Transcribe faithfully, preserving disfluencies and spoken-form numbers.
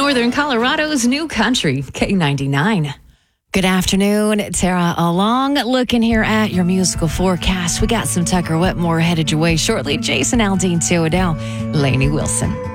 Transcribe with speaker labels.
Speaker 1: Northern Colorado's new country, K ninety-nine.
Speaker 2: Good afternoon. Tara along looking here at your musical forecast. We got some Tucker Whitmore headed your way shortly. Jason Aldean, Theo Adele, Lainey Wilson.